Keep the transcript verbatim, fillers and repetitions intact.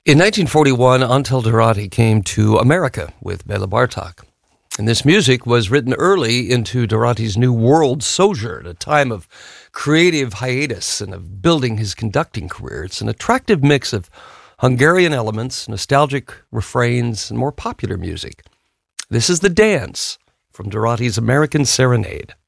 In nineteen forty-one, Antal Dorati came to America with Bela Bartok. And this music was written early into Dorati's New World sojourn, a time of creative hiatus and of building his conducting career. It's an attractive mix of Hungarian elements, nostalgic refrains, and more popular music. This is The Dance from Dorati's American Serenade.